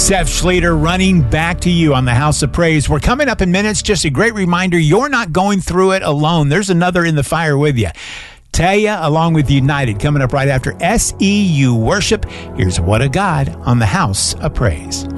Seth Schlueter running back to you on the House of Praise. We're coming up in minutes. Just a great reminder, you're not going through it alone. There's another in the fire with you. Taya, along with United, coming up right after SEU Worship. Here's What a God on the House of Praise.